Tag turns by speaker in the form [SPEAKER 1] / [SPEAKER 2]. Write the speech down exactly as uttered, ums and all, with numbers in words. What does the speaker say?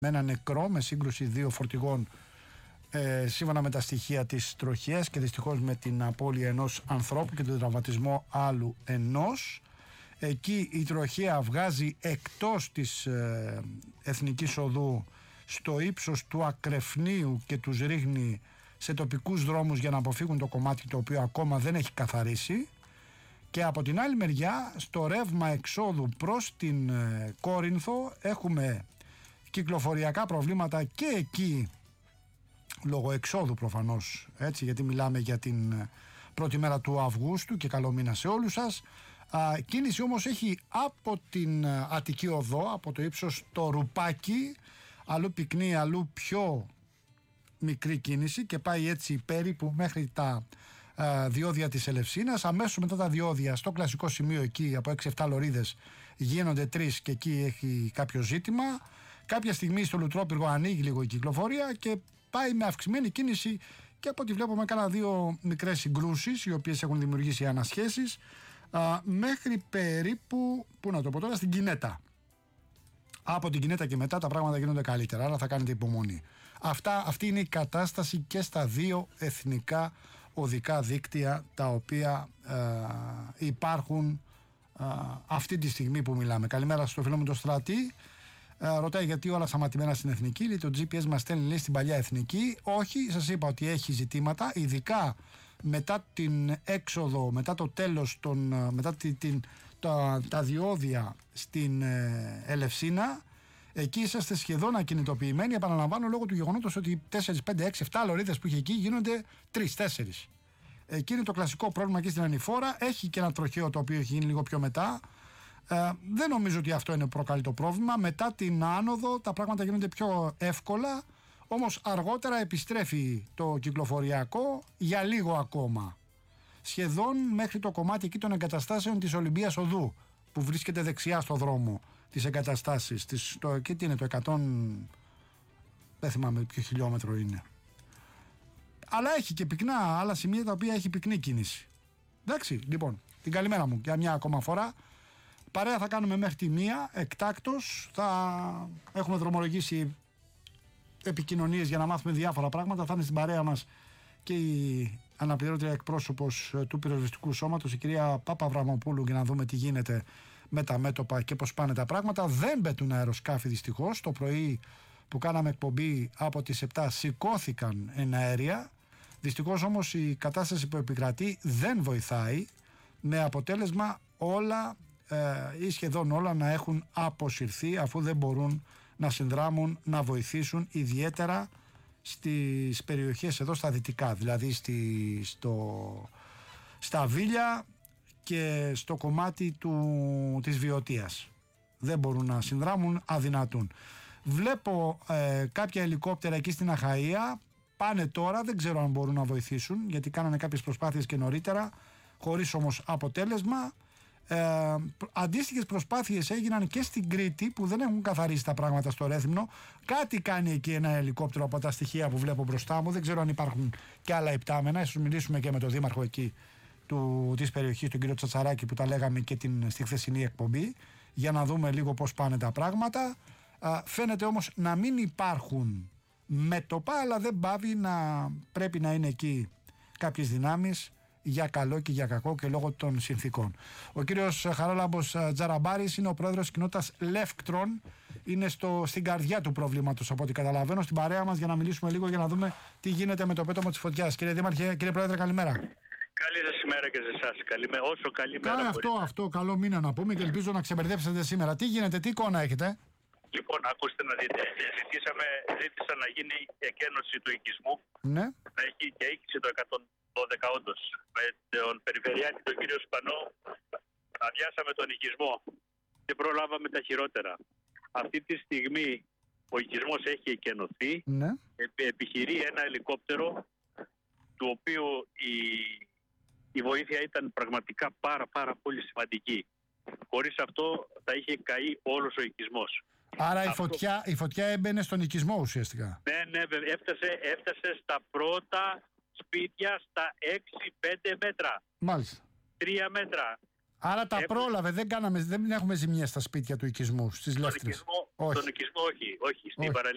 [SPEAKER 1] με ένα νεκρό με σύγκρουση δύο φορτηγών ε, σύμφωνα με τα στοιχεία της τροχέας και δυστυχώς με την απώλεια ενός ανθρώπου και τον τραυματισμό άλλου ενός. Εκεί η τροχέα βγάζει εκτός της ε, εθνικής οδού στο ύψος του Ακρεφνίου και τους ρίχνει σε τοπικούς δρόμους για να αποφύγουν το κομμάτι το οποίο ακόμα δεν έχει καθαρίσει. Και από την άλλη μεριά, στο ρεύμα εξόδου προς την ε, Κόρινθο έχουμε κυκλοφοριακά προβλήματα και εκεί λόγω εξόδου προφανώς, έτσι, γιατί μιλάμε για την πρώτη μέρα του Αυγούστου και καλό μήνα σε όλους σας. Α, κίνηση όμως έχει από την Αττική Οδό, από το ύψος το Ρουπάκι, αλλού πυκνή, αλλού πιο μικρή κίνηση και πάει έτσι περίπου μέχρι τα α, διόδια της Ελευσίνας. Αμέσως μετά τα διόδια στο κλασικό σημείο εκεί από έξι εφτά λωρίδες γίνονται τρεις και εκεί έχει κάποιο ζήτημα. Κάποια στιγμή στο Λουτρόπυργο ανοίγει λίγο η κυκλοφορία και πάει με αυξημένη κίνηση και από ό,τι βλέπουμε κάνα δύο μικρές συγκρούσεις οι οποίες έχουν δημιουργήσει ανασχέσεις α, μέχρι περίπου, πού να το πω τώρα, στην Κινέτα. Από την Κινέτα και μετά τα πράγματα γίνονται καλύτερα, άρα θα κάνετε υπομονή. Αυτά, αυτή είναι η κατάσταση και στα δύο εθνικά οδικά δίκτυα τα οποία α, υπάρχουν α, αυτή τη στιγμή που μιλάμε. Καλημέρα στο φίλο μου τον Στρατή. Uh, ρωτάει γιατί όλα σταματημένα στην εθνική. Λέει, το τζι πι ες μας στέλνει, λέει, στην παλιά εθνική. Όχι, σας είπα ότι έχει ζητήματα, ειδικά μετά την έξοδο, μετά το τέλος των, μετά την, την, τα, τα διόδια στην ε, Ελευσίνα. Εκεί είσαστε σχεδόν ακινητοποιημένοι. Επαναλαμβάνω, λόγω του γεγονότος ότι τέσσερα, πέντε, έξι, εφτά λωρίδες που είχε εκεί γίνονται τρεις τέσσερα. Εκεί είναι το κλασικό πρόβλημα και στην Ανηφόρα. Έχει και ένα τροχαίο το οποίο έχει γίνει λίγο πιο μετά. Ε, δεν νομίζω ότι αυτό είναι προκαλεί το πρόβλημα. Μετά την άνοδο τα πράγματα γίνονται πιο εύκολα, όμως αργότερα επιστρέφει το κυκλοφοριακό για λίγο ακόμα, σχεδόν μέχρι το κομμάτι εκεί των εγκαταστάσεων της Ολυμπίας Οδού που βρίσκεται δεξιά στο δρόμο της εγκαταστάσεις της, το, και τι είναι το εκατό, δεν θυμάμαι ποιο χιλιόμετρο είναι, αλλά έχει και πυκνά άλλα σημεία τα οποία έχει πυκνή κίνηση. Εντάξει, λοιπόν, την καλημέρα μου για μια ακόμα φορά. Παρέα θα κάνουμε μέχρι τη μία, εκτάκτως θα έχουμε δρομολογήσει επικοινωνίες για να μάθουμε διάφορα πράγματα. Θα είναι στην παρέα μας και η αναπληρώτρια εκπρόσωπος του πυροσβεστικού σώματος, η κυρία Παπαβραμοπούλου, για να δούμε τι γίνεται με τα μέτωπα και πώς πάνε τα πράγματα. Δεν πετούν αεροσκάφη δυστυχώς. Το πρωί που κάναμε εκπομπή από τις επτά σηκώθηκαν εναέρια. Δυστυχώς όμως η κατάσταση που επικρατεί δεν βοηθάει, με αποτέλεσμα όλα ή σχεδόν όλα να έχουν αποσυρθεί, αφού δεν μπορούν να συνδράμουν, να βοηθήσουν, ιδιαίτερα στις περιοχές εδώ στα δυτικά, δηλαδή στη, στο, στα Βίλια και στο κομμάτι του, της Βιωτίας. Δεν μπορούν να συνδράμουν, αδυνατούν. Βλέπω ε, κάποια ελικόπτερα εκεί στην Αχαΐα, πάνε τώρα, δεν ξέρω αν μπορούν να βοηθήσουν, γιατί κάνανε κάποιες προσπάθειες και νωρίτερα, χωρίς όμως αποτέλεσμα. Ε, αντίστοιχες προσπάθειες έγιναν και στην Κρήτη, που δεν έχουν καθαρίσει τα πράγματα στο Ρέθυμνο. Κάτι κάνει εκεί ένα ελικόπτερο από τα στοιχεία που βλέπω μπροστά μου. Δεν ξέρω αν υπάρχουν και άλλα υπτάμενα. Ίσως μιλήσουμε και με τον δήμαρχο εκεί του, της περιοχής, τον κύριο Τσατσαράκη, που τα λέγαμε και την, στη χθεσινή εκπομπή, για να δούμε λίγο πώς πάνε τα πράγματα. Ε, φαίνεται όμως να μην υπάρχουν μέτωπα, αλλά δεν πάβει να πρέπει να είναι εκεί κάποιες δυνάμεις, για καλό και για κακό και λόγω των συνθήκων. Ο κύριος Χαράλαμπος Τζαραμπάρης είναι ο πρόεδρος της κοινότητας Λεύκτρον. Είναι στο, στην καρδιά του προβλήματος, από ό,τι καταλαβαίνω, στην παρέα μας για να μιλήσουμε λίγο, για να δούμε τι γίνεται με το πέτωμα της φωτιάς. Κύριε Δήμαρχε, κύριε Πρόεδρε, καλημέρα.
[SPEAKER 2] Καλή σας ημέρα και σε εσάς. Καλημέρα, όσο καλημέρα.
[SPEAKER 1] Καλά, αυτό, αυτό, καλό μήνα να πούμε και ελπίζω να ξεμπερδέψετε σήμερα. Τι γίνεται, τι εικόνα έχετε?
[SPEAKER 2] Λοιπόν, ακούστε να δείτε. Ζητήσαμε, ζήτησα να γίνει η εκένωση του οικισμού.
[SPEAKER 1] Ναι.
[SPEAKER 2] Να έχει και οίκηση το εκατόν δώδεκα όντως. Με τον Περιφερειάτη, τον κύριο Σπανό, αδειάσαμε τον οικισμό και προλάβαμε τα χειρότερα. Αυτή τη στιγμή ο οικισμός έχει εκενωθεί.
[SPEAKER 1] Ναι.
[SPEAKER 2] Επιχειρεί ένα ελικόπτερο, του οποίου η, η βοήθεια ήταν πραγματικά πάρα πάρα πολύ σημαντική. Χωρίς αυτό θα είχε καεί όλος ο οικισμός.
[SPEAKER 1] Άρα
[SPEAKER 2] αυτό...
[SPEAKER 1] η, φωτιά, η φωτιά έμπαινε στον οικισμό ουσιαστικά.
[SPEAKER 2] Ναι, ναι, έφτασε, έφτασε στα πρώτα σπίτια στα έξι πέντε μέτρα.
[SPEAKER 1] Μάλιστα.
[SPEAKER 2] τρία μέτρα.
[SPEAKER 1] Άρα τα Έχω... πρόλαβε, δεν, κάναμε, δεν έχουμε ζημιές στα σπίτια του οικισμού, στις Λεύκτρες.
[SPEAKER 2] Τον οικισμό όχι, όχι. Στην παραλία